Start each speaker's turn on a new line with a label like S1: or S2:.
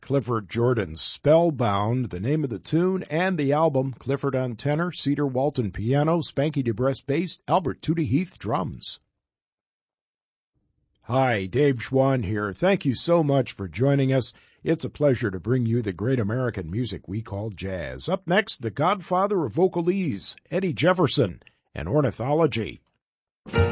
S1: Clifford Jordan's Spellbound, the name of the tune and the album. Clifford on tenor, Cedar Walton piano, Spanky DeBrest bass, Albert Tootie Heath drums. Hi, Dave Schwann here. Thank you so much for joining us. It's a pleasure to bring you the great American music we call jazz. Up next, the godfather of vocalese, Eddie Jefferson, and ornithology.